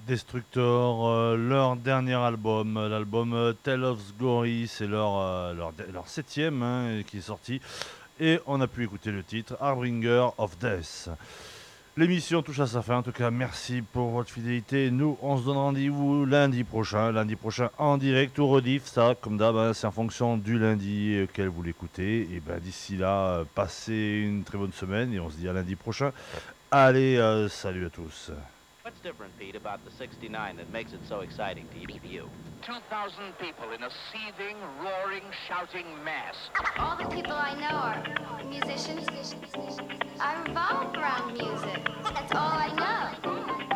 Destructor, leur dernier album, l'album Tale of Glory, c'est leur septième hein, qui est sorti. Et on a pu écouter le titre Harbinger of Death. L'émission touche à sa fin. En tout cas, merci pour votre fidélité. Nous, on se donne rendez-vous lundi prochain. Lundi prochain en direct ou rediff. Ça, comme d'hab, hein, c'est en fonction du lundi auquel vous l'écoutez. Et ben d'ici là, passez une très bonne semaine et on se dit à lundi prochain. Allez, salut à tous. What's different, Pete, about the 69 that makes it so exciting to you? 2,000 people in a seething, roaring, shouting mass. All the people I know are musicians. I revolve around music. That's all I know.